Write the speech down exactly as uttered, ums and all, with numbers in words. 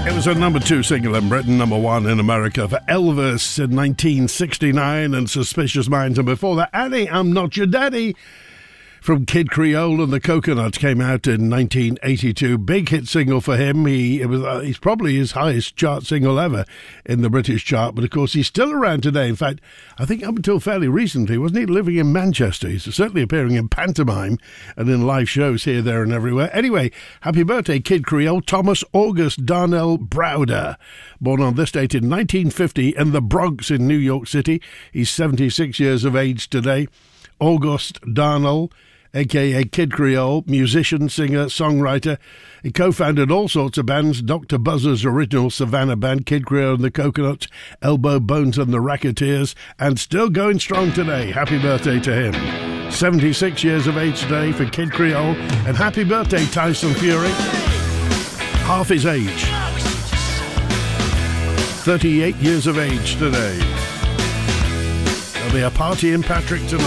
It was a number two single in Britain, number one in America for Elvis in nineteen sixty-nine, and Suspicious Minds. And before that, Annie, I'm Not Your Daddy from Kid Creole and the Coconuts came out in nineteen eighty-two. Big hit single for him. He it was uh, he's probably his highest chart single ever in the British chart, but of course he's still around today. In fact, I think up until fairly recently, wasn't he living in Manchester? He's certainly appearing in pantomime and in live shows here, there and everywhere. Anyway, happy birthday, Kid Creole, Thomas August Darnell Browder. Born on this date in nineteen fifty in the Bronx in New York City. He's seventy-six years of age today. August Darnell, a k a. Kid Creole, musician, singer, songwriter. He co-founded all sorts of bands, Doctor Buzzer's original Savannah band, Kid Creole and the Coconuts, Elbow Bones and the Racketeers, and still going strong today. Happy birthday to him. seventy-six years of age today for Kid Creole, and happy birthday, Tyson Fury. Half his age. thirty-eight years of age today. There'll be a party in Patrick tonight.